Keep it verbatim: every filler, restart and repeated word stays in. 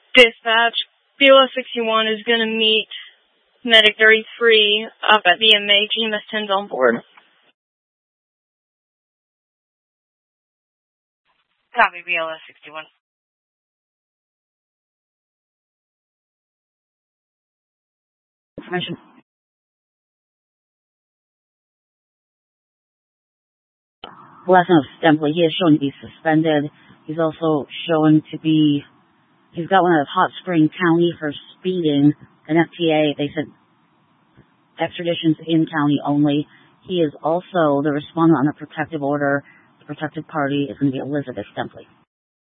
Dispatch, B L S sixty-one is going to meet Medic thirty-three up at the M A. G M S ten's on board. Copy, B L S sixty-one. Information. Last note of Stempley, he is shown to be suspended. He's also shown to be, he's got one out of Hot Spring County for speeding, an F T A. They said extraditions in county only. He is also the respondent on a protective order. The protected party is going to be Elizabeth Stempley.